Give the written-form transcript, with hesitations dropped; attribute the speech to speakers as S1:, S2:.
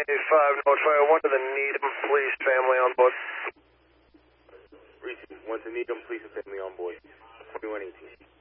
S1: 85 North Trail, 1 to the Needham Police family on board.
S2: Reese, 1 to Needham Police and family on board. 2118.